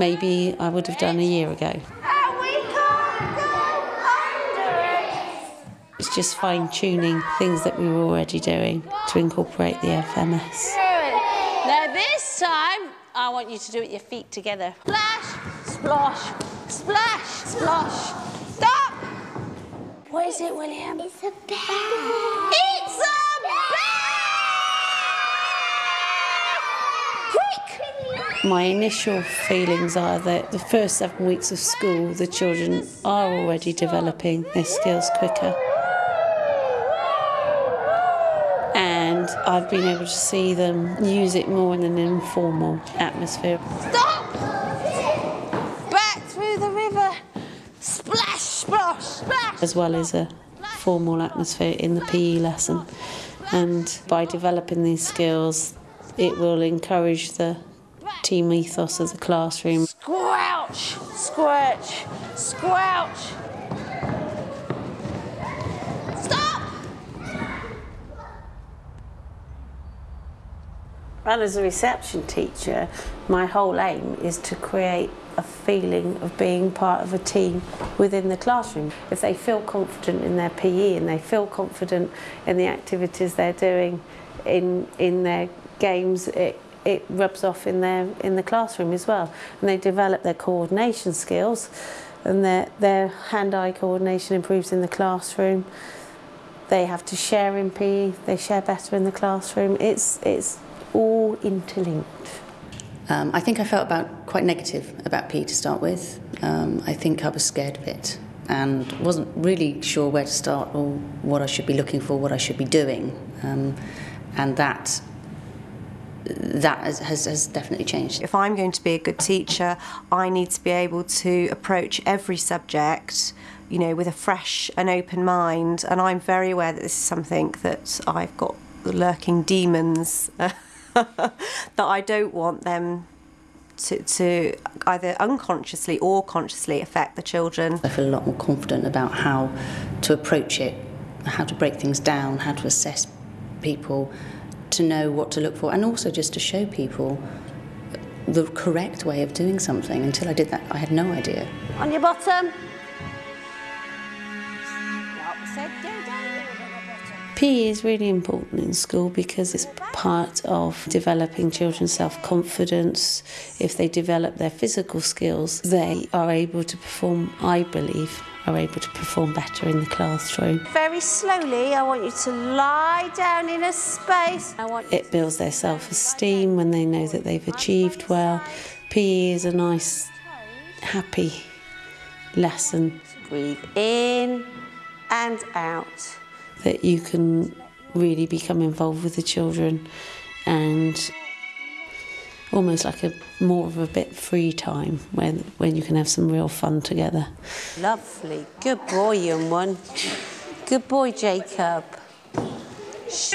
maybe I would have done a year ago. It's just fine-tuning things that we were already doing to incorporate the FMS. Now this time, I want you to do it with your feet together. Splash, splosh, splash, splosh. Stop! What is it, William? It's a bear. It's a bear! Quick! My initial feelings are that the first 7 weeks of school, the children are already developing their skills quicker. And I've been able to see them use it more in an informal atmosphere. Stop! Back through the river. Splash, splosh, splash! As well as a formal atmosphere in the PE lesson. And by developing these skills, it will encourage the team ethos of the classroom. Squelch, squelch, squelch. Stop! And as a reception teacher, my whole aim is to create a feeling of being part of a team within the classroom. If they feel confident in their PE and they feel confident in the activities they're doing in their games, it rubs off in the classroom as well. And they develop their coordination skills, and their hand-eye coordination improves in the classroom. They have to share in PE, they share better in the classroom. It's all interlinked. I think I felt quite negative about PE to start with. I think I was scared of it and wasn't really sure where to start or what I should be looking for, what I should be doing. And that has definitely changed. If I'm going to be a good teacher, I need to be able to approach every subject, you know, with a fresh and open mind. And I'm very aware that this is something that I've got lurking demons that I don't want them to either unconsciously or consciously affect the children. I feel a lot more confident about how to approach it, how to break things down, how to assess people, to know what to look for, and also just to show people the correct way of doing something. Until I did that, I had no idea. On your bottom. PE is really important in school because it's part of developing children's self-confidence. If they develop their physical skills, they are able to perform, I believe, are able to perform better in the classroom. Very slowly, I want you to lie down in a space. It builds their self-esteem when they know that they've achieved well. PE is a nice, happy lesson. Breathe in and out. That you can really become involved with the children and almost like more of a bit free time when you can have some real fun together. Lovely. Good boy, young one. Good boy, Jacob.